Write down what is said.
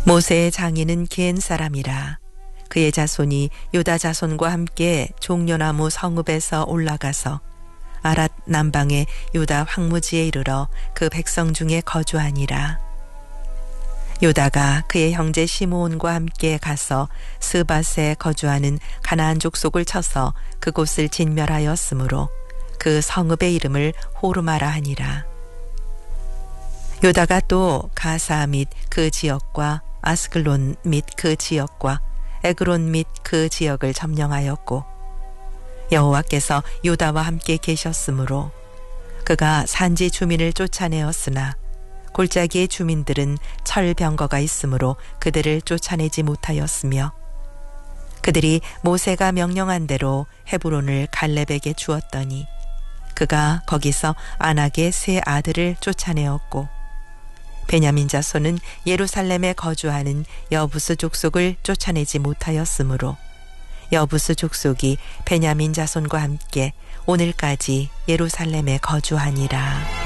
모세의 장인은 겐 사람이라. 그의 자손이 유다 자손과 함께 종려나무 성읍에서 올라가서 아랏 남방의 유다 황무지에 이르러 그 백성 중에 거주하니라. 유다가 그의 형제 시므온과 함께 가서 스밧에 거주하는 가나안 족속을 쳐서 그곳을 진멸하였으므로 그 성읍의 이름을 호르마라 하니라. 유다가 또 가사 및 그 지역과 아스글론 및 그 지역과 에그론 및 그 지역을 점령하였고, 여호와께서 유다와 함께 계셨으므로 그가 산지 주민을 쫓아내었으나 골짜기의 주민들은 철병거가 있으므로 그들을 쫓아내지 못하였으며, 그들이 모세가 명령한 대로 헤브론을 갈렙에게 주었더니 그가 거기서 아낙의 세 아들을 쫓아내었고, 베냐민 자손은 예루살렘에 거주하는 여부스 족속을 쫓아내지 못하였으므로 여부스 족속이 베냐민 자손과 함께 오늘까지 예루살렘에 거주하니라.